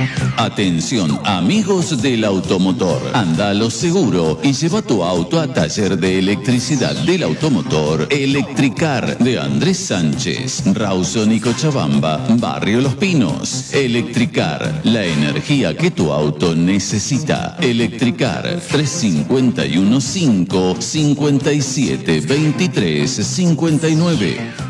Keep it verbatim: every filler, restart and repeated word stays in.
Atención, amigos del automotor. Anda a lo seguro y lleva tu auto a Taller de Electricidad del Automotor Electricar de Andrés Sánchez, Rawson y Cochabamba, Barrio Los Pinos. Electricar, la energía que tu auto necesita. Electricar, tres cinco uno cinco, cinco siete dos tres cinco nueve.